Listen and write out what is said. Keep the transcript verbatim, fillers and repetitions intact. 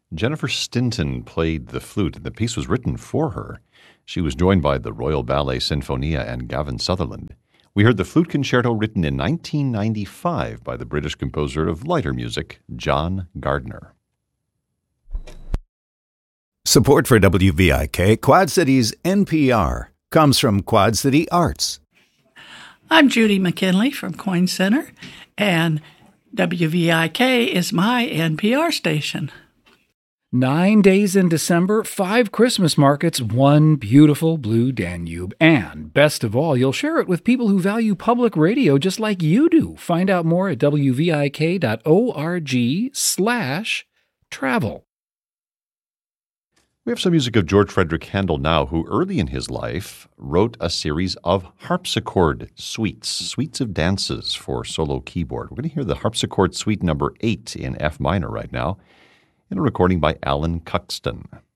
Jennifer Stinton played the flute, and the piece was written for her. She was joined by the Royal Ballet Sinfonia and Gavin Sutherland. We heard the flute concerto written in nineteen ninety-five by the British composer of lighter music, John Gardner. Support for W V I K, Quad Cities N P R, comes from Quad City Arts. I'm Judy McKinley from Coyne Center, and W V I K is my N P R station. Nine days in December, five Christmas markets, one beautiful blue Danube. And best of all, you'll share it with people who value public radio just like you do. Find out more at W V I K dot org slash travel. We have some music of George Frederick Handel now, who early in his life wrote a series of harpsichord suites, suites of dances for solo keyboard. We're going to hear the harpsichord suite number eight in F minor right now, in a recording by Alan Cuxton.